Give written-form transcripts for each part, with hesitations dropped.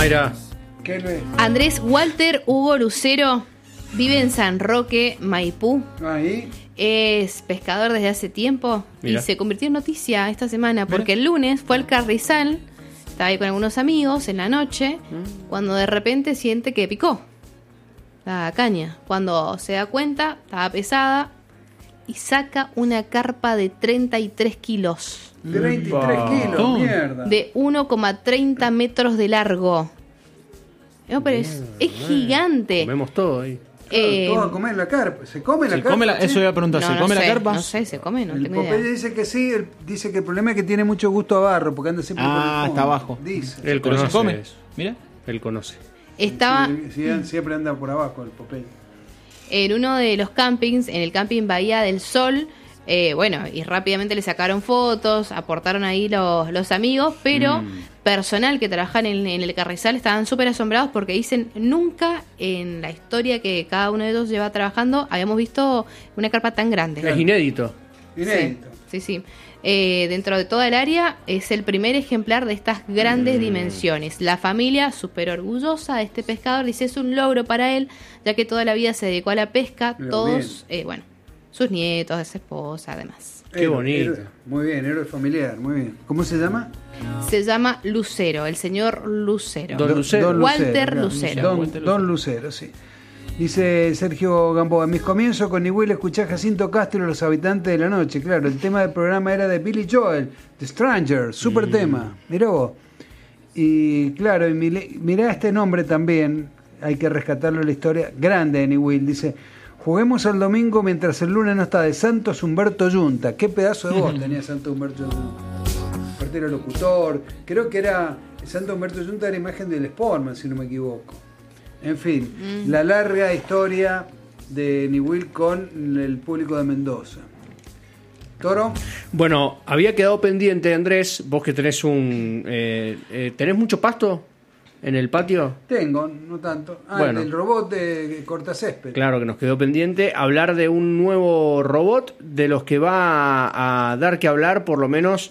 Mayra. ¿Qué ves? Andrés Walter Hugo Lucero vive en San Roque, Maipú. Ahí. Es pescador desde hace tiempo. Mira. Y se convirtió en noticia esta semana porque el lunes fue al Carrizal, estaba ahí con algunos amigos en la noche, cuando de repente siente que picó la caña. Cuando se da cuenta, estaba pesada y saca una carpa de 33 kilos. 33 kilos, Oh. mierda. De 1,30 metros de largo. No, pero es gigante. Comemos todo ahí. Claro, todo a comer la carpa. ¿Se come la ¿Se carpa? come la, che? eso iba a preguntar, ¿se come sé, la carpa? No sé, se come, no El tengo Popeye idea. dice que sí, él dice que el problema es que tiene mucho gusto a barro, porque anda siempre por el fondo. Está abajo. Dice. Él Pero conoce se come. eso. Mira. Él conoce. Estaba Siempre anda por abajo el Popeye. en uno de los campings, en el camping Bahía del Sol. Bueno, y rápidamente le sacaron fotos, aportaron ahí los amigos, pero personal que trabajan en el Carrizal estaban súper asombrados porque dicen, nunca en la historia que cada uno de ellos lleva trabajando habíamos visto una carpa tan grande. Es inédito. Inédito. Sí. Dentro de toda el área es el primer ejemplar de estas grandes dimensiones. La familia, súper orgullosa de este pescador, dice es un logro para él, ya que toda la vida se dedicó a la pesca, Pero todos, bueno, sus nietos, su esposa, además. Qué bonito. Muy bien, héroe familiar, muy bien. ¿Cómo se llama? Se llama Lucero, el señor Lucero. Don Lucero. Walter claro. Lucero. Don Lucero, sí. Dice Sergio Gamboa, en mis comienzos con Nihuel escuché a Jacinto Castro y los habitantes de la noche. Claro, el tema del programa era de Billy Joel, The Stranger, super tema. Mirá vos. Y claro, y mirá este nombre también, hay que rescatarlo en la historia grande de Nihuel. Dice, juguemos al domingo mientras el lunes no está, de Santos Humberto Yunta. Qué pedazo de voz tenía Santos Humberto Yunta. Aparte era locutor, creo que era Santos Humberto Yunta, era imagen del Sportman, si no me equivoco. En fin, la larga historia de Nihuel con el público de Mendoza. Toro. Bueno, había quedado pendiente, Andrés, vos que tenés ¿tenés mucho pasto en el patio? Tengo, no tanto. Bueno. El robot de cortacésped. Claro que nos quedó pendiente hablar de un nuevo robot de los que va a dar que hablar, por lo menos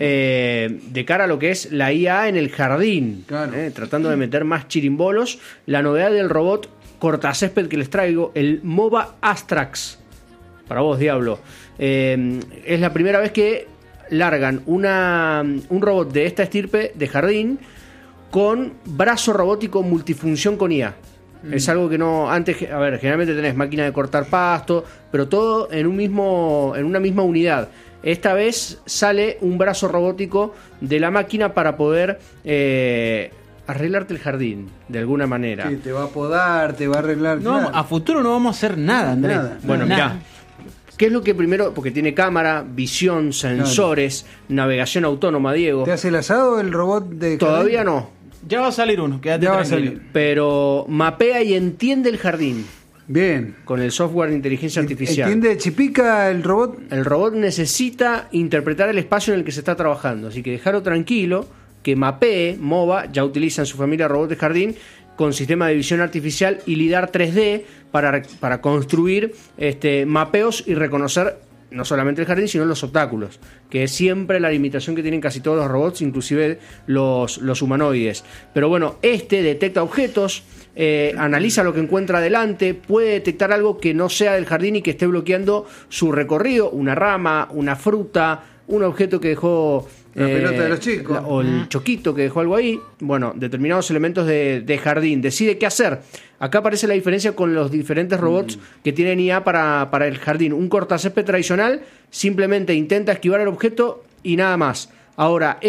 de cara a lo que es la IA en el jardín, Claro. tratando de meter más chirimbolos. La novedad del robot cortacésped que les traigo, el MOBA Astrax. Para vos, Diablo. Es la primera vez que largan un robot de esta estirpe de jardín con brazo robótico multifunción con IA. Es algo que no antes, a ver, generalmente tenés máquina de cortar pasto, pero todo en una misma unidad. Esta vez sale un brazo robótico de la máquina para poder arreglarte el jardín de alguna manera. Que te va a podar, te va a arreglar. No, claro. a futuro no vamos a hacer nada, Andrés. Nada. Bueno, Nada. mirá. ¿Qué es lo que primero? Porque tiene cámara, visión, sensores, navegación autónoma, Diego. ¿Te hace el asado el robot de Todavía jardín? no, Ya va a salir uno, quédate Ya va a tranquilo. salir. pero mapea y entiende el jardín Bien. con el software de inteligencia artificial. ¿Entiende chipica el robot? El robot necesita interpretar el espacio en el que se está trabajando, así que dejarlo tranquilo, que mapee. MOBA ya utiliza en su familia robots de jardín con sistema de visión artificial y LIDAR 3D para construir mapeos y reconocer no solamente el jardín, sino los obstáculos, que es siempre la limitación que tienen casi todos los robots, inclusive los humanoides. Pero bueno, detecta objetos, analiza lo que encuentra adelante, puede detectar algo que no sea del jardín y que esté bloqueando su recorrido, una rama, una fruta, un objeto que dejó La pelota de los chicos. o el choquito que dejó algo ahí. Bueno, determinados elementos de jardín. Decide qué hacer. Acá aparece la diferencia con los diferentes robots que tienen IA para el jardín. Un cortacésped tradicional simplemente intenta esquivar el objeto y nada más. Ahora,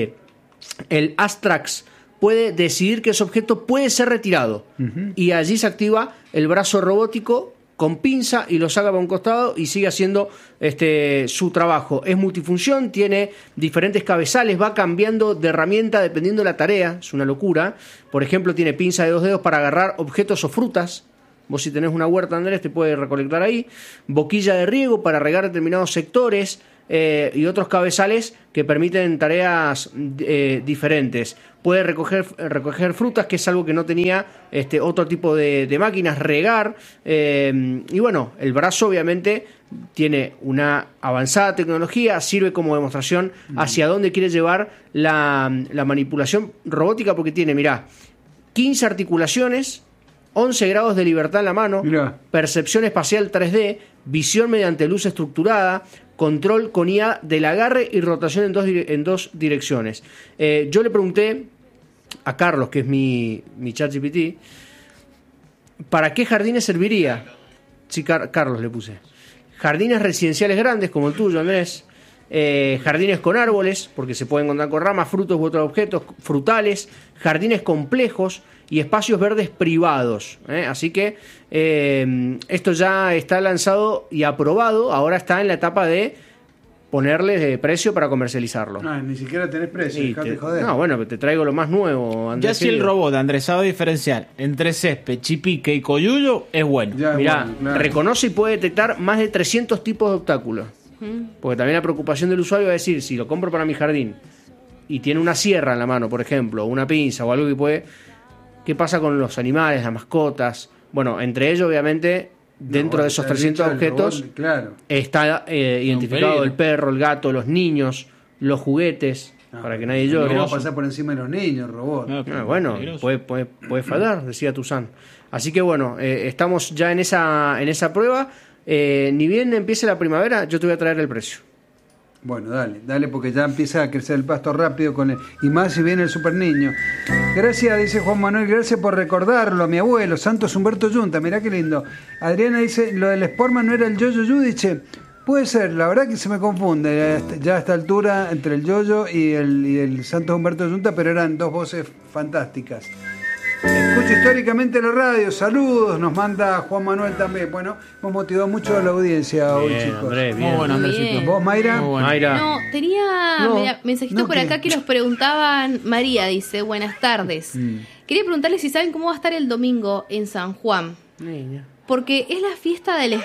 el Astrax, puede decidir que ese objeto puede ser retirado. Y allí se activa el brazo robótico con pinza y lo saca para un costado y sigue haciendo su trabajo. Es multifunción, tiene diferentes cabezales, va cambiando de herramienta dependiendo de la tarea, es una locura. Por ejemplo, tiene pinza de 2 dedos para agarrar objetos o frutas. Vos si tenés una huerta, Andrés, te puede recolectar ahí. Boquilla de riego para regar determinados sectores y otros cabezales que permiten tareas diferentes. Puede recoger frutas, que es algo que no tenía otro tipo de máquinas, regar. Y bueno, el brazo obviamente tiene una avanzada tecnología, sirve como demostración hacia dónde quiere llevar la manipulación robótica, porque tiene, mirá, 15 articulaciones, 11 grados de libertad en la mano, Mirá. percepción espacial 3D, visión mediante luz estructurada, control con IA del agarre y rotación en dos direcciones. Yo le pregunté a Carlos, que es mi ChatGPT, ¿para qué jardines serviría? Sí, Carlos le puse. Jardines residenciales grandes, como el tuyo, Andrés. Jardines con árboles, porque se pueden encontrar con ramas, frutos u otros objetos frutales. Jardines complejos y espacios verdes privados. Así que esto ya está lanzado y aprobado. Ahora está en la etapa de ponerle precio para comercializarlo. No, ni siquiera tenés precio, Y dejate joder. no, bueno, te traigo lo más nuevo, Andrés. Ya si el robot de Andrés sabe diferenciar entre césped, chipique y coyuyo, es bueno. Ya, Mirá, bueno, claro. reconoce y puede detectar más de 300 tipos de obstáculos. Porque también la preocupación del usuario va a decir, si lo compro para mi jardín y tiene una sierra en la mano, por ejemplo, una pinza o algo que puede... ¿Qué pasa con los animales, las mascotas? Bueno, entre ellos, obviamente, dentro de esos 300 objetos Claro. está identificado peligro. el perro, el gato, los niños, los juguetes, para que nadie llore. No va a pasar por encima de los niños, robot. No, pero Bueno, peligroso. puede fallar, decía Tuzán. Así que bueno, estamos ya en esa prueba. Ni bien empiece la primavera, yo te voy a traer el precio. Bueno, dale, porque ya empieza a crecer el pasto rápido con y más si viene el super niño. Gracias, dice Juan Manuel, gracias por recordarlo a mi abuelo, Santos Humberto Yunta, mirá qué lindo. Adriana dice, lo del Sportman no era el Yoyo Yudiche. Puede ser, la verdad que se me confunde ya a esta altura entre el Yoyo y el Santos Humberto Yunta, pero eran dos voces fantásticas. Escucho históricamente la radio, saludos, nos manda Juan Manuel también. Bueno, hemos motivado mucho a la audiencia hoy, Bien, chicos. Andrés, bien. Muy bueno, Muy Andresito. bien. ¿Vos, Mayra? Muy bueno. Mayra. No, tenía No, mensajitos no, por ¿qué? acá que nos preguntaban. María dice, buenas tardes. Quería preguntarles si saben cómo va a estar el domingo en San Juan. Niña. Porque es la fiesta del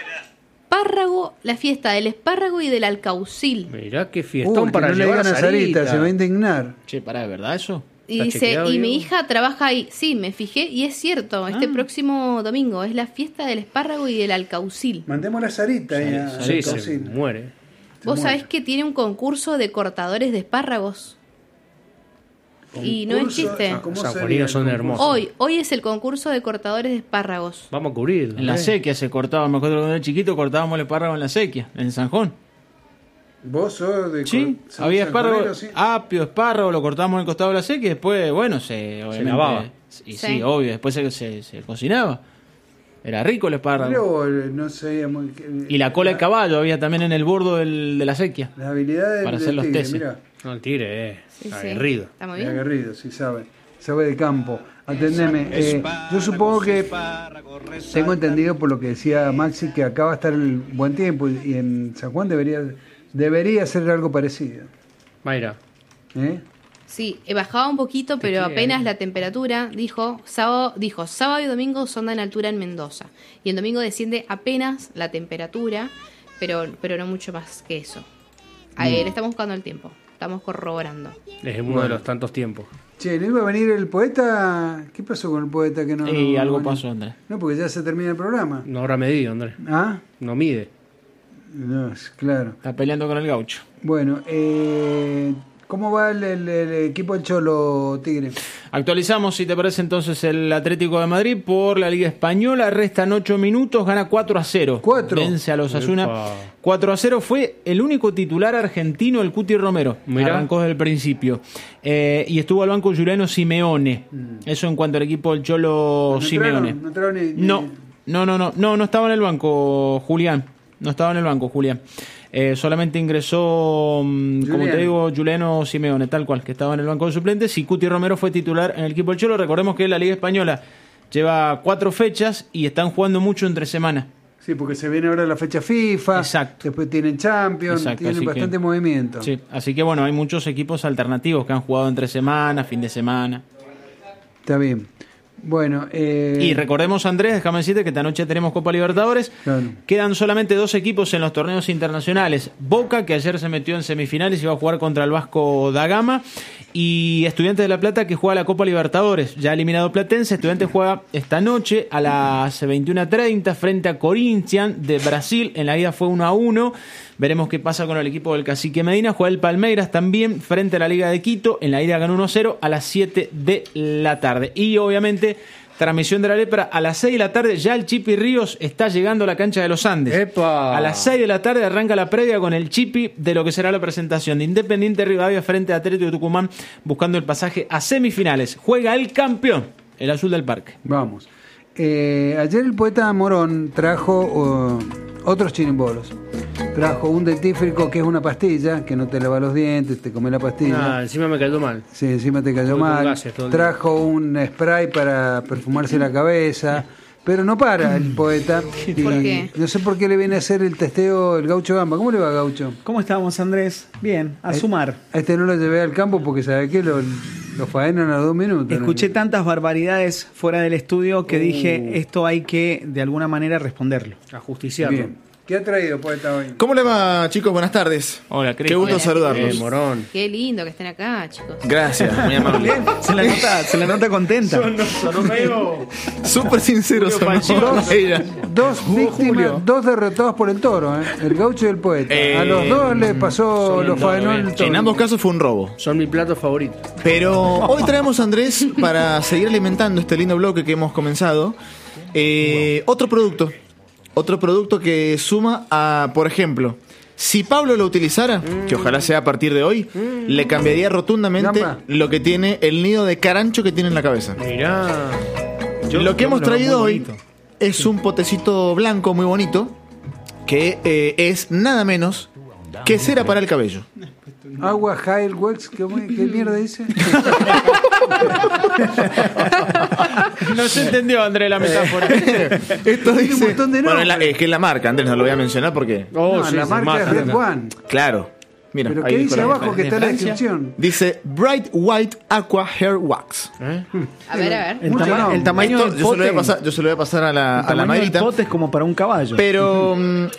espárrago, y del alcaucil. Mirá qué fiestón Que para no le llevar digan a a Sarita, Sarita. se va a indignar. Che, pará, ¿de verdad eso? Y ¿Está dice, chequeado, y mi Diego? hija trabaja ahí. Sí, me fijé y es cierto, este próximo domingo es la fiesta del espárrago y del alcaucil. Mandemos a Sarita ahí a Sí, la se cocina. muere. ¿Vos muere. sabés que tiene un concurso de cortadores de espárragos? Y no es Concurso, chiste. ¿cómo San sería Juaninos el son concurso? hermosos. Hoy es el concurso de cortadores de espárragos. Vamos a cubrirlo. En la sequía se cortaba, me acuerdo cuando era chiquito cortábamos el espárrago en la sequía, en Sanjón. ¿Vos sos de Sí, San había espárrago, Juanero, sí? apio, espárrago, lo cortábamos en el costado de la sequía y después, bueno, obviamente, lavaba. Y Sí. sí, obvio, después se cocinaba. Era rico el espárrago. Pero, no sé, Y la cola de caballo había también en el bordo de la sequía. Las habilidades Para del hacer los tigre, tesis. mira, No, el tigre Sí, sí. aguerrido. Está muy es bien. aguerrido, sí sabe de campo. Atendeme, yo supongo que tengo entendido por lo que decía Maxi que acá va a estar el buen tiempo y en San Juan debería ser algo parecido. Mayra. ¿Eh? Sí, bajaba un poquito, pero quiere, apenas la temperatura, sábado y domingo sonda en altura en Mendoza. Y el domingo desciende apenas la temperatura, pero no mucho más que eso. Le estamos buscando el tiempo, estamos corroborando. Es uno de los tantos tiempos. Che, ¿no iba a venir el poeta? ¿Qué pasó con el poeta que no? Y algo no- pasó, Andrés. No, porque ya se termina el programa. No habrá medido, Andrés. ¿Ah? No mide. No, claro. Está peleando con el gaucho. Bueno, ¿cómo va el equipo del Cholo, Tigre? Actualizamos, si te parece, entonces el Atlético de Madrid por la Liga Española. Restan 8 minutos, gana 4-0. 4. Vence a los Osasuna. Epa. 4-0. Fue el único titular argentino, el Cuti Romero. Mirá. Arrancó desde el principio. Y estuvo al banco Juliano Simeone. Eso en cuanto al equipo del Cholo Simeone. ¿No entraron ni- No estaba en el banco, Julián. No estaba en el banco, Julián. Solamente ingresó, como Julián. te digo, Juliano Simeone, tal cual, que estaba en el banco de suplentes. Y Cuti Romero fue titular en el equipo del Cholo. Recordemos que la Liga Española lleva 4 fechas y están jugando mucho entre semana. Sí, porque se viene ahora la fecha FIFA. Exacto. Después tienen Champions, Exacto, tienen así bastante que- movimiento. Sí, así que bueno, hay muchos equipos alternativos que han jugado entre semana, fin de semana. Está bien. Bueno, Y recordemos, Andrés, déjame decirte que esta noche tenemos Copa Libertadores. Claro. Quedan solamente 2 equipos en los torneos internacionales. Boca, que ayer se metió en semifinales y va a jugar contra el Vasco da Gama. y Estudiantes de La Plata, que juega la Copa Libertadores. Ya eliminado Platense, Estudiantes juega esta noche a las 21:30 frente a Corinthians de Brasil. En la ida fue 1-1. Veremos qué pasa con el equipo del Cacique Medina. Juega el Palmeiras también frente a la Liga de Quito. En la ida ganó 1-0 a las 7 de la tarde. Y obviamente, transmisión de la Lepra a las 6 de la tarde. Ya el Chipi Ríos está llegando a la cancha de los Andes. ¡Epa! A las 6 de la tarde arranca la previa con el Chipi de lo que será la presentación de Independiente Rivadavia frente a Atlético de Tucumán, buscando el pasaje a semifinales. Juega el campeón, el Azul del Parque. Vamos. Ayer el poeta Morón trajo otros chirimbolos. Trajo un dentífrico que es una pastilla, que no te lava los dientes, te come la pastilla. Encima me cayó mal. Sí, encima te cayó Voy con mal. gases todo el día. Trajo un spray para perfumarse la cabeza. Pero no para el poeta. Y ¿Por qué? no sé por qué le viene a hacer el testeo el Gaucho Gamba. ¿Cómo le va, Gaucho? ¿Cómo estamos, Andrés? Bien, a sumar. A este no lo llevé al campo porque sabe que lo faenan a los 2 minutos. Escuché ¿no? tantas barbaridades fuera del estudio que dije, esto hay que de alguna manera responderlo. A justiciarlo. Bien. ¿Qué ha traído, poeta, hoy? ¿Cómo le va, chicos? Buenas tardes. Hola, Cris. Qué gusto Hola. saludarlos. Morón. Qué lindo que estén acá, chicos. Gracias, muy amable. Se la nota contenta. Súper sincero son ella. Dos víctimas, dos derrotados por el toro, ¿eh? El Gaucho y el poeta. A los dos les pasó los faenó el toro. En ambos casos fue un robo. Son mi plato favorito. Pero hoy traemos, Andrés, para seguir alimentando este lindo bloque que hemos comenzado, otro producto. Otro producto que suma a, por ejemplo, si Pablo lo utilizara, que ojalá sea a partir de hoy, le cambiaría rotundamente Gamba. lo que tiene el nido de carancho que tiene en la cabeza. Mirá. Lo que hemos me lo veo traído muy hoy bonito. es un potecito blanco muy bonito que es nada menos que cera para el cabello. Agua Hail Wax, ¿qué mierda dice? No se entendió, Andrés, la metáfora. Esto Tiene un dice, montón de bueno, nombres. es que es la marca, Andrés, no lo voy a mencionar porque, Oh, No, sí, la se marca mata. es Red One. claro, mira, ¿Pero ahí qué dijo dice la- abajo que está en la Francia? descripción? Dice Bright White Aqua Hair Wax. ¿Eh? A ver. El, Mucho no. el tamaño Esto del yo se lo voy a pote, pasar, yo se lo voy a pasar a la el tamaño del Mayrita, pote es como para un caballo. pero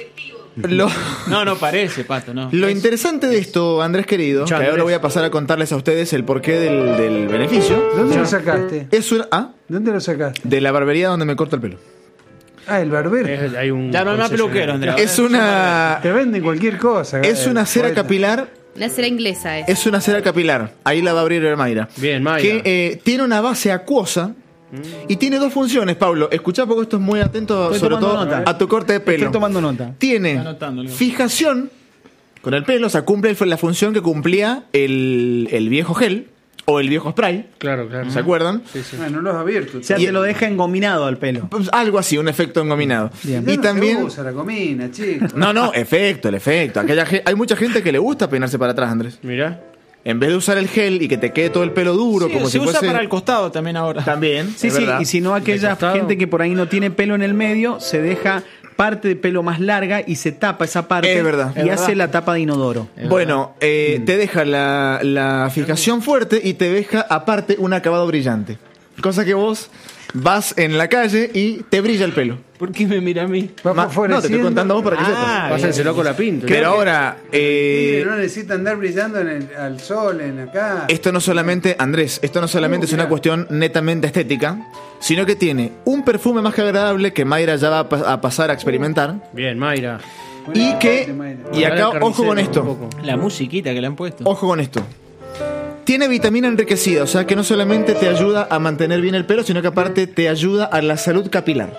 lo No parece, Pato, no. Lo interesante de esto, Andrés querido, que ahora voy a pasar a contarles a ustedes el porqué del beneficio, ¿Dónde lo sacaste? es una ¿Dónde lo sacaste? de la barbería donde me corto el pelo. Ah, el barbero. Hay un Ya no hay más peluquero, concesionario. Andrés. Es una Te venden cualquier cosa. es una cera poeta. capilar, Una cera inglesa es. es una cera capilar. Ahí la va a abrir Mayra. Bien, Mayra. Que tiene una base acuosa. Y tiene dos funciones, Pablo. Escuchá porque esto es muy atento, Estoy sobre tomando todo nota. a tu corte de pelo. Estoy tomando nota. Tiene Está anotando, Leo. fijación con el pelo, o sea, cumple la función que cumplía el viejo gel o el viejo spray. Claro, claro. ¿Se acuerdan? Ah, no lo has abierto. O sea, te lo deja engominado al pelo. Pues algo así, un efecto engominado. Bien. Y también. usa la comina, chico. No, el efecto. Hay mucha gente que le gusta peinarse para atrás, Andrés. Mirá. En vez de usar el gel y que te quede todo el pelo duro, Sí, como se si usa fuese. para el costado también ahora. También. Sí, es sí, verdad. y si no aquella costado. gente que por ahí no tiene pelo en el medio, se deja parte de pelo más larga y se tapa esa parte Es verdad. y Es hace verdad. la tapa de inodoro. Bueno, te deja la fijación fuerte y te deja aparte un acabado brillante. Cosa que vos vas en la calle y te brilla el pelo. ¿Por qué me mira a mí? Va No, te estoy favoreciendo. contando a vos para que sepas. Pásenselo con la pinta. Pero ahora, Mire, no necesita andar brillando al sol, en acá. esto no solamente, Andrés, esto no solamente es una mira. cuestión netamente estética, sino que tiene un perfume más que agradable que Mayra ya va a pasar a experimentar. Bien, Mayra. Y que, y acá, Dale al ojo con carnicero un esto, poco. La musiquita que le han puesto. ojo con esto. Tiene vitamina enriquecida, o sea que no solamente te ayuda a mantener bien el pelo, sino que aparte te ayuda a la salud capilar.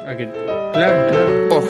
Claro. Ojo,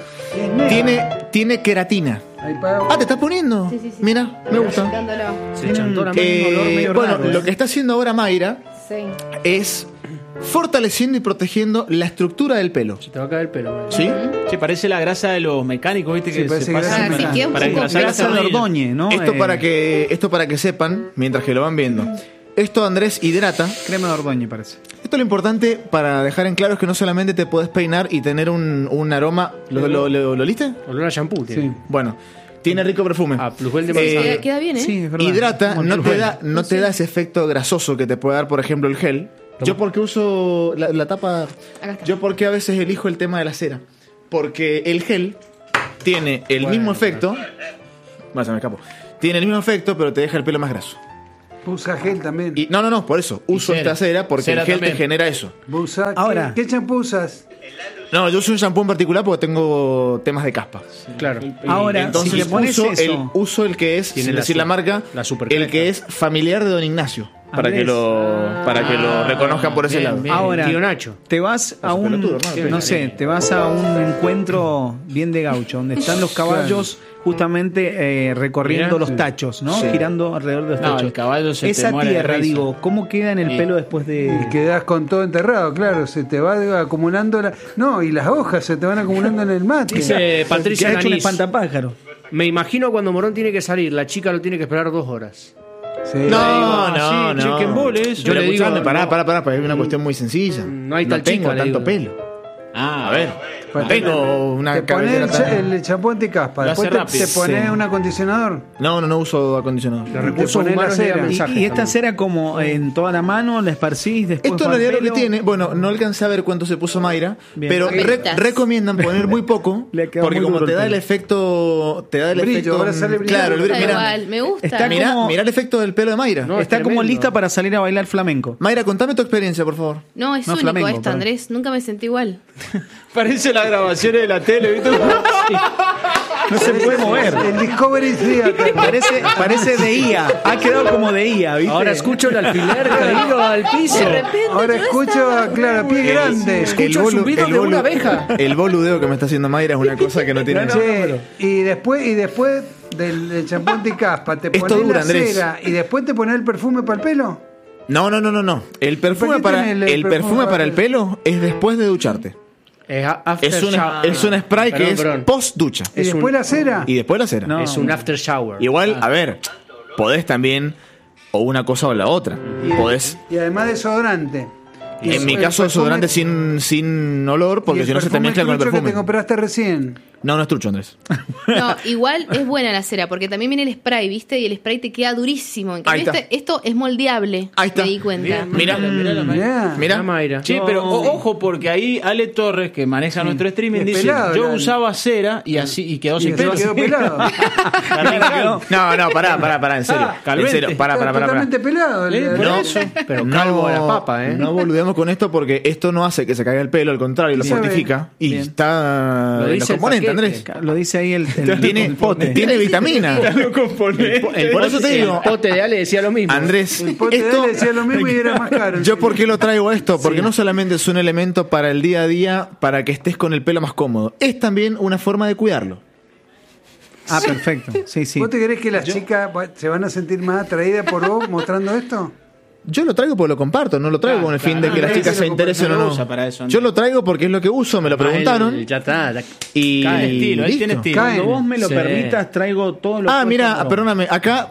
Tiene queratina. Ahí paga. Ah, ¿te estás poniendo? Sí. Mira, me gusta. Dándolo. Se chantó la mano. olor medio Bueno, raro, lo que está haciendo ahora Mayra Sí. es fortaleciendo y protegiendo la estructura del pelo. Se te va a caer el pelo, Mayra. ¿Sí? Sí, parece la grasa de los mecánicos, ¿viste? Sí, Que parece se pasa grasa Ah, sí, mecánica. queda un para poco engrasar la Grasa de rodilla. ordoñe, ¿no? Esto para que sepan, mientras que lo van viendo. Esto, Andrés, hidrata. Crema de ordoñe, parece. Esto lo importante para dejar en claro es que no solamente te podés peinar y tener un aroma. ¿Lo oliste? Olor a shampoo tiene. Sí. Bueno, tiene rico perfume. Ah, plusbel de manzana. Queda bien, ¿eh? Sí, es verdad. Hidrata, Como el no Plusbel. te da ese efecto grasoso que te puede dar, por ejemplo, el gel. Yo porque uso la tapa. Acá está. Yo porque a veces elijo el tema de la cera. Porque el gel tiene el mismo efecto. Bueno, se me escapó. Tiene el mismo efecto, pero te deja el pelo más graso. Usa gel también. Y, no, por eso. Uso cera. esta cera porque Cera el gel también. te genera eso. Usa, Ahora. ¿qué champú usas? No, yo uso un shampoo en particular porque tengo temas de caspa. Claro. Ahora, Entonces si le pones eso, uso el que es, Tiene sin la decir la su- marca, la super el creta. que es familiar de Don Ignacio. Para que Andrés. lo reconozcan por ese bien, lado. bien. ahora Tío Nacho. te vas a un, pelotudo, ¿no? no sé, te vas a un encuentro bien de gaucho, donde están los caballos justamente recorriendo Mira. los tachos, ¿no? Sí. Girando alrededor de los No, tachos. el caballo se te Esa muere de tierra, risa. digo, ¿cómo queda en el Sí. pelo después Y de...? quedás con todo enterrado, claro, se te va acumulando no, y las hojas se te van acumulando en el mate. Dice Patricia Que ha hecho un Nanís, espantapájaro. me imagino cuando Morón tiene que salir, la chica lo tiene que esperar 2 horas. Sí. No, sí, chicken ball, eso. Yo le digo, Escuchame, pará, es una cuestión muy sencilla. No hay tal tengo chica, le tanto digo. pelo. Ah, A ver, no tengo una Te pones cabellera el champú anticaspa, Lo después hace rápido. te pones Sí. un acondicionador. No uso acondicionador. Los recursos pones la humanos cera. llegan Y, mensajes y esta también. cera como en toda la mano, la esparcís, después Esto en va al realidad lo que pelo. tiene, bueno, no alcancé a ver cuánto se puso Mayra, Bien. pero Papelitas. recomiendan poner muy poco, Le ha quedado porque muy como duro te el da el pelo. efecto, Brillo, ahora sale brillante. claro, el brillo, Da mirá, igual, me gusta. Está mirá, como- mirá el efecto del pelo de Mayra. No, Está es como tremendo. lista para salir a bailar flamenco. Mayra, contame tu experiencia, por favor. No, es No, único flamenco, esto, perdón. Andrés. Nunca me sentí igual. Parece las grabaciones de la tele, ¿viste? No se puede mover. El Discovery Theater. Parece de IA. Ha quedado como de IA, ¿viste? Ahora escucho el alfiler caído al piso. De repente, Ahora yo escucho, claro, a pie grande. Escucho el zumbido de una abeja. El boludeo que me está haciendo Mayra es una cosa que no tiene. Che, y después del champú anticaspa, te Esto pones dura, la Andrés. cera y después te pones el perfume para el pelo. No. El perfume ¿Por qué tiene el perfume perfume para para el el pelo es después de ducharte. After Es shower. un spray que Perdón. es post ducha. Y Es después un- la cera. Y después la cera. No. Es un after shower. Igual, a ver, podés también o una cosa o la otra. Podés, Y además desodorante. Y en mi el caso, perfume- desodorante sin olor, y porque el si no se te perfume mezcla con el trucho que te perfume. compraste recién. No es trucho, Andrés. No, igual es buena la cera, porque también viene el spray, ¿viste? Y el spray te queda durísimo. En cambio, Ahí está. esto es moldeable. Ahí está. Me di cuenta. Mira, Mirá la Mayra. Mirá. mira. Mayra. Che, pero ojo, porque ahí Ale Torres, que maneja nuestro streaming, Es dice: pelado, yo la- usaba cera y así y quedó Y sin pelo. quedó pelado. No, pará, en serio. Calvente. En serio, pará. Totalmente pelado. Por No, eso. Pero calvo a la papa, ¿eh? No volvemos con esto porque esto no hace que se caiga el pelo, al contrario, lo Bien. fortifica. Y Bien. está Lo en dice los el componentes, paquete. Andrés. Lo dice ahí el Tiene, pote. tiene vitamina. Por eso te digo, El pote de Ale decía lo mismo. Andrés, El pote de esto, él decía lo mismo y era más caro. ¿yo por qué lo traigo esto? Porque no solamente es un elemento para el día a día, para que estés con el pelo más cómodo, es también una forma de cuidarlo. Ah, perfecto. Sí, sí. ¿Vos te crees que las chicas se van a sentir más atraídas por vos mostrando esto? Yo lo traigo porque lo comparto, no lo traigo con el fin de que las Andrés chicas se se lo interesen o compra, no. lo usa para eso, Andrés. Yo lo traigo porque es lo que uso, me lo preguntaron. Ya está. Y Tiene estilo, él listo. tiene estilo. Caen. Cuando vos me lo Sí. permitas, traigo todo lo Ah, puesto mira, por- perdóname, acá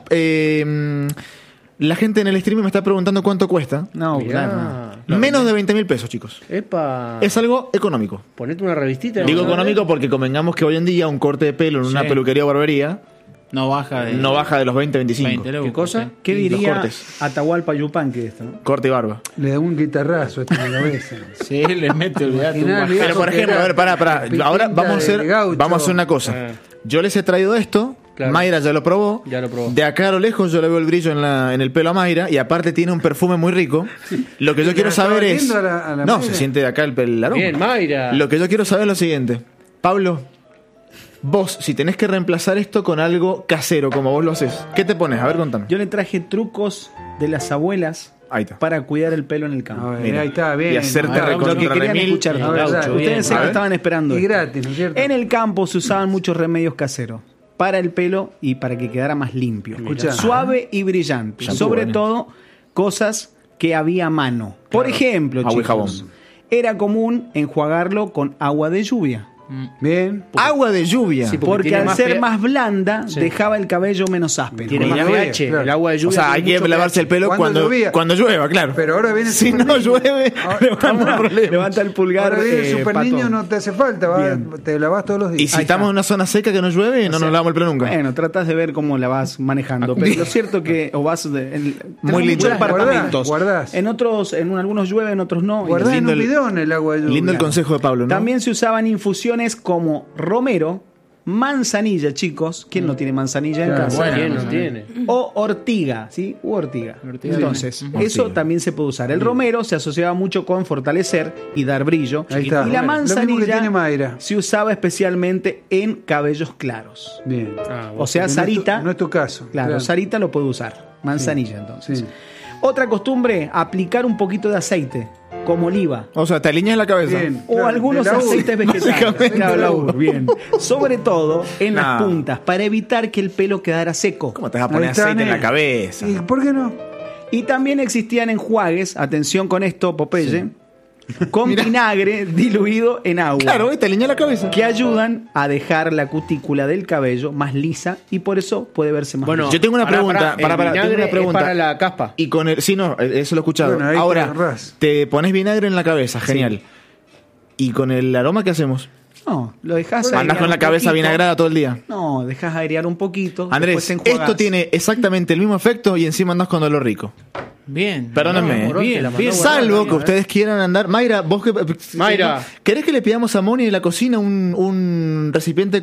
la gente en el stream me está preguntando cuánto cuesta. No, Mirá. claro. Menos de 20.000 pesos, chicos. Epa. Es algo económico. Ponete una revistita. Digo ¿no? económico porque convengamos que hoy en día un corte de pelo en una Sí. peluquería o barbería No baja de. no baja de los 20-25. 20 ¿Qué cosa? ¿Qué Los diría cortes. Atahualpa Yupanqui de esto? ¿no? Corte y barba. Le da un guitarrazo a esta cabeza. Sí, le mete, olvidate. un Imaginale. baja. Pero por que ejemplo, era a ver, pará. pinta Ahora vamos a de gaucho. vamos a hacer una cosa. Yo les he traído esto. Claro. Mayra ya lo probó. Ya lo probó. De acá a lo lejos yo le veo el brillo en el pelo a Mayra. Y aparte tiene un perfume muy rico. Lo que yo quiero estaba saber es. oliendo a la No, Mayra. se siente de acá el aroma. Bien, Mayra. Lo que yo quiero saber es lo siguiente. Pablo, vos, si tenés que reemplazar esto con algo casero, como vos lo haces, ¿qué te pones? A ver, contame. Yo le traje trucos de las abuelas Ahí está. para cuidar el pelo en el A campo. ver, Mira. ahí está, bien. Y hacerte Ah, recontra Lo que querían remil. escuchar. A ver, Gaucho. dale. Ustedes Bien. sé A que ver. estaban esperando Y esto. gratis, ¿no es cierto? En el campo se usaban muchos remedios caseros para el pelo y para que quedara más limpio. Escuchá. Suave y brillante. Shampoo, Sobre bueno. todo, cosas que había a mano. Por ejemplo, Agua y chicos, jabón. era común enjuagarlo con agua de lluvia. Bien. Agua de lluvia. Sí, Porque tiene al más ser pe- más blanda, Sí. dejaba el cabello menos áspero. Tiene Más pH. lluvia, claro. El agua de lluvia. O sea, hay tiene que mucho lavarse el pelo Cuando llovía. cuando llueva, claro. Pero ahora viene Si Super no Niño. llueve, Levanta el pulgar. Ahora viene el super Pato. niño, no te hace falta, te lavas todos los días. y si Ahí estamos está. en una zona seca que no llueve, no nos lavamos el pelo nunca. Bueno, tratas de ver cómo la vas manejando. Pero lo cierto que o vas Muy lindo. muchos departamentos. Guardás. En otros, en algunos llueve, en otros no. Guardás en lindo un el- bidón el agua de lluvia. Lindo el consejo de Pablo, ¿no? También se usaban infusiones como romero, manzanilla, chicos. ¿Quién no tiene manzanilla en casa? Bueno, ¿quién no tiene? O ortiga, ¿sí? U ortiga. Entonces, Ortiga. eso también se puede usar. El romero se asociaba mucho con fortalecer y dar brillo. Ahí está. Y la Lo mismo que manzanilla tiene Mayra. se usaba especialmente en cabellos claros. Bien. O sea, Sarita, No es tu caso. claro, Sarita lo puede usar. Manzanilla, entonces. Sí. Otra costumbre, aplicar un poquito de aceite, como oliva. O sea, te alineas la cabeza. Bien. O Claro, algunos de la uva. aceites vegetales. Básicamente. Claro, la uva, bien. Sobre todo en las No. puntas, para evitar que el pelo quedara seco. ¿Cómo te vas a poner Ahí está, aceite en la nene. cabeza? ¿Y por qué no? Y también existían enjuagues, atención con esto, Popeye, con vinagre diluido en agua. Claro, te alineas la cabeza. Que ayudan a dejar la cutícula del cabello más lisa y por eso puede verse más Bueno, brillo. Yo tengo una pregunta. el Para, tengo vinagre una es pregunta. para la caspa. Y con el. Sí, no, eso lo he escuchado. Bueno, ahí te Ahora, agarrás. te pones vinagre en la cabeza, genial. ¿Y con el aroma qué hacemos? No, lo dejas Andás con la cabeza vinagrada todo el día. No, dejas airear un poquito. Andrés, después te enjuagás. esto tiene exactamente el mismo efecto y encima andás con dolor rico. Bien. Perdónenme. No, bien, bien. Salvo que ustedes quieran andar. Mayra, vos que. Mayra. ¿Querés que le pidamos a Moni en la cocina un recipiente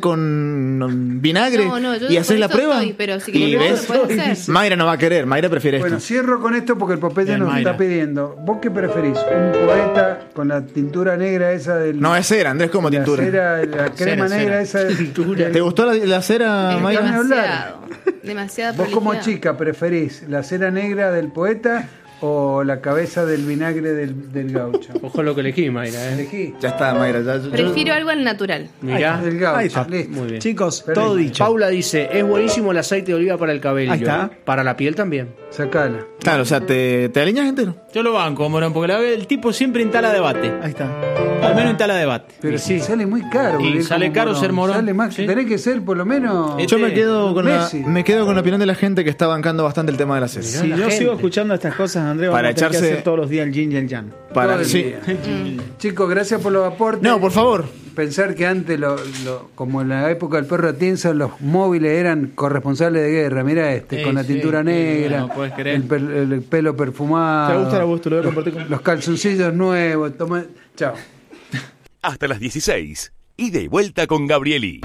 con vinagre No, yo y por hacer la eso prueba? estoy, pero si y querés, ves, lo puedes hacer. Mayra no va a querer, Mayra prefiere Bueno, esto. cierro con esto porque el Popeye Bien, nos Mayra. está pidiendo. ¿Vos qué preferís? ¿Un poeta con la tintura negra esa del... No, es cera, Andrés, como la tintura. cera, la crema Cera, negra esa de tintura? ¿Te gustó la cera, Es Mayra? demasiado. Demasiada ¿Vos como prolijidad. chica preferís la cera negra del poeta o la cabeza del vinagre del gaucho? Ojo lo que elegí, Mayra. Elegí. Ya está, Mayra. ya- Prefiero algo al natural. Mirá. El gaucho, Ahí está. listo. Muy bien. Chicos, Perfecto. todo dicho. Paula dice, es buenísimo el aceite de oliva para el cabello. Ahí está. Para la piel también. Sacala. Claro, o sea, te alineas entero. Yo lo banco, Morón, porque el tipo siempre instala debate. Ahí está. Al menos instala debate. Pero sí, sale muy caro. Y vivir sale como caro ser morón. Sale más, Sí. tenés que ser por lo menos... Este- Yo me quedo con Messi. la opinión de la gente que está bancando bastante el tema de la cera. Si yo sigo escuchando estas cosas, Andrés, vamos Para a tener que echarse- hacer todos los días el yin y el yang. Para Todo el sí. día. Chicos, gracias por los aportes. No, por favor. Pensar que antes, como en la época del perro Atienza, los móviles eran corresponsales de guerra. Mira este, Sí, con la sí, tintura sí, negra, no podés creer. el pelo perfumado. ¿Te gusta la voz? Te lo voy a compartir con... Los calzoncillos nuevos. Toma... Chao. Hasta las 16. Ida y vuelta con Gabrieli.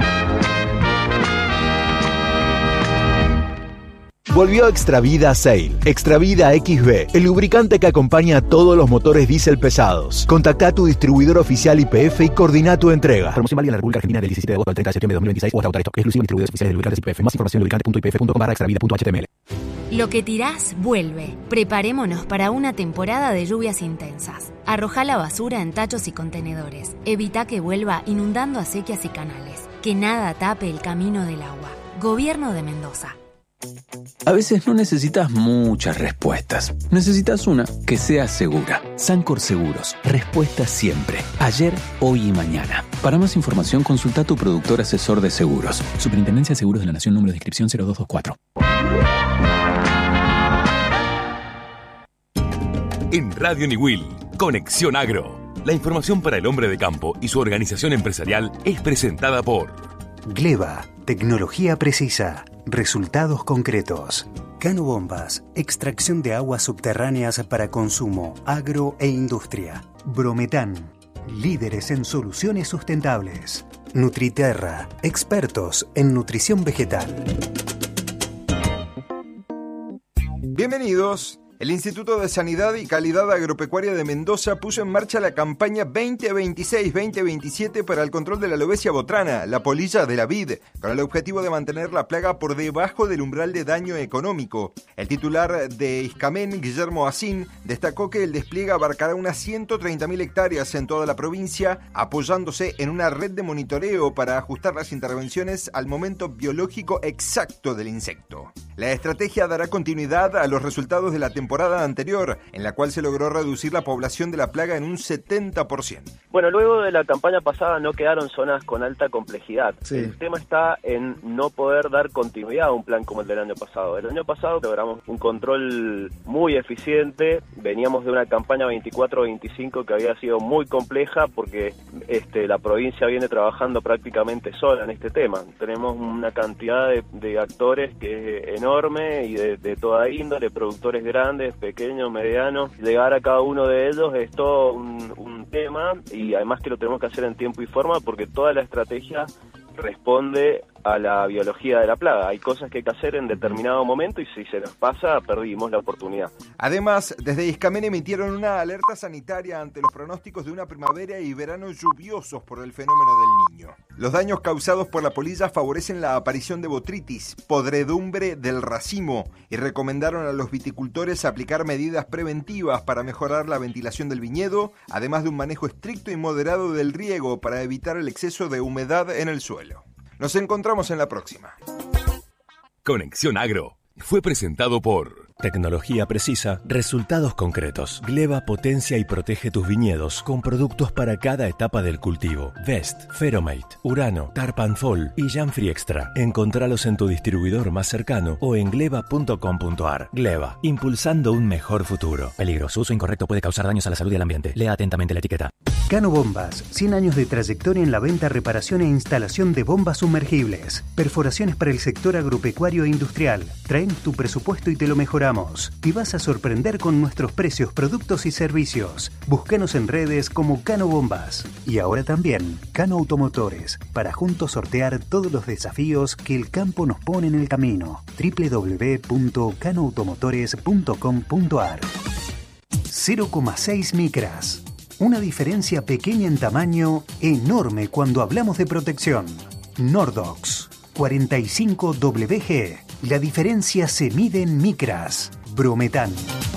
Volvió Extravida Sail. Extravida XB, el lubricante que acompaña a todos los motores diésel pesados. Contacta a tu distribuidor oficial YPF y coordina tu entrega. Promoción válida en la República Argentina del 17 de agosto al 30 de septiembre de 2026 o hasta agotar esto. Exclusivo en distribuidores oficiales de lubricantes YPF. Más información en lubricante.ipf.com/extravida.html. Lo que tirás, vuelve. Preparémonos para una temporada de lluvias intensas. Arrojá la basura en tachos y contenedores. Evita que vuelva inundando acequias y canales. Que nada tape el camino del agua. Gobierno de Mendoza. A veces no necesitas muchas respuestas. Necesitas una que sea segura. Sancor Seguros. Respuesta siempre. Ayer, hoy y mañana. Para más información, consulta a tu productor asesor de seguros. Superintendencia de Seguros de la Nación, número de inscripción 0224. En Radio Niwil, Conexión Agro. La información para el hombre de campo y su organización empresarial es presentada por Gleba, tecnología precisa, resultados concretos. Cano Bombas, extracción de aguas subterráneas para consumo, agro e industria. Brometán, líderes en soluciones sustentables. Nutriterra, expertos en nutrición vegetal. Bienvenidos. El Instituto de Sanidad y Calidad Agropecuaria de Mendoza puso en marcha la campaña 2026-2027 para el control de la alopecia botrana, la polilla de la vid, con el objetivo de mantener la plaga por debajo del umbral de daño económico. El titular de ISCAMEN, Guillermo Asín, destacó que el despliegue abarcará unas 130.000 hectáreas en toda la provincia, apoyándose en una red de monitoreo para ajustar las intervenciones al momento biológico exacto del insecto. La estrategia dará continuidad a los resultados de la temporada anterior, en la cual se logró reducir la población de la plaga en un 70%. Bueno, luego de la campaña pasada no quedaron zonas con alta complejidad. Sí. El tema está en no poder dar continuidad a un plan como el del año pasado. El año pasado logramos un control muy eficiente, veníamos de una campaña 24-25 que había sido muy compleja porque la provincia viene trabajando prácticamente sola en este tema. Tenemos una cantidad de actores que es enorme y de toda índole, productores grandes, pequeños, medianos. Llegar a cada uno de ellos es todo un tema y además que lo tenemos que hacer en tiempo y forma porque toda la estrategia responde a la biología de la plaga. Hay cosas que hay que hacer en determinado momento y si se nos pasa, perdimos la oportunidad. Además, desde Iscamen emitieron una alerta sanitaria ante los pronósticos de una primavera y verano lluviosos por el fenómeno del Niño. Los daños causados por la polilla favorecen la aparición de botritis, podredumbre del racimo, y recomendaron a los viticultores aplicar medidas preventivas para mejorar la ventilación del viñedo, además de un manejo estricto y moderado del riego para evitar el exceso de humedad en el suelo. Nos encontramos en la próxima. Conexión Agro fue presentado por Tecnología precisa, resultados concretos. Gleba potencia y protege tus viñedos con productos para cada etapa del cultivo. Vest, Feromate, Urano, Tarpanfol y Janfree Extra. Encontralos en tu distribuidor más cercano o en gleba.com.ar. Gleba, impulsando un mejor futuro. Peligro, su uso incorrecto puede causar daños a la salud y al ambiente. Lea atentamente la etiqueta. Cano Bombas, 100 años de trayectoria en la venta, reparación e instalación de bombas sumergibles. Perforaciones para el sector agropecuario e industrial. Traemos tu presupuesto y te lo mejoramos. Te vas a sorprender con nuestros precios, productos y servicios. Búscanos en redes como Cano Bombas. Y ahora también Cano Automotores, para juntos sortear todos los desafíos que el campo nos pone en el camino. www.canoautomotores.com.ar. 0,6 micras. Una diferencia pequeña en tamaño, enorme cuando hablamos de protección. Nordox 45WG. La diferencia se mide en micras. Brometan.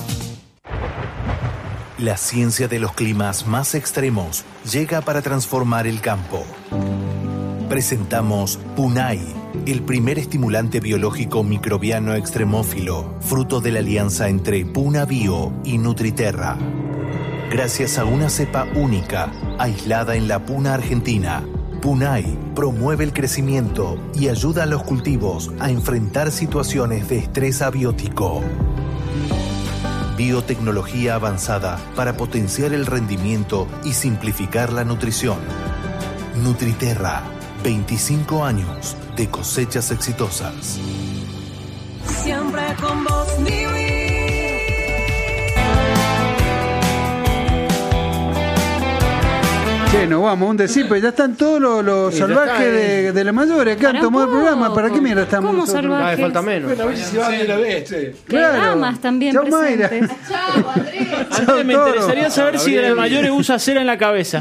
La ciencia de los climas más extremos llega para transformar el campo. Presentamos Punai, el primer estimulante biológico microbiano extremófilo, fruto de la alianza entre Puna Bio y Nutriterra. Gracias a una cepa única, aislada en la Puna Argentina, Punai promueve el crecimiento y ayuda a los cultivos a enfrentar situaciones de estrés abiótico. Biotecnología avanzada para potenciar el rendimiento y simplificar la nutrición. Nutriterra, 25 años de cosechas exitosas. Siempre con vos, Che, nos vamos, un decir, ya están todos los salvajes de la mayores que han tomado el programa. ¿Para qué mierda estamos? ¿Cómo salvajes? Falta menos. Bueno, a ver si se van de la vez, che. Claro. Damas también Chau, Mayra. presentes. Chao, Andrés. Antes me interesaría saber si de mayores usa cera en la cabeza.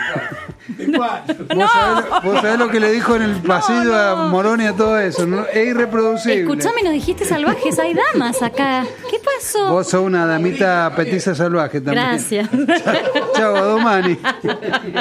¿Vos sabés lo que le dijo en el pasillo a Moroni a todo eso? ¿No? Es irreproducible. Escuchame, nos dijiste salvajes, hay damas acá. ¿Qué pasó? Vos sos una damita petiza salvaje también. Gracias. Chao, Domani.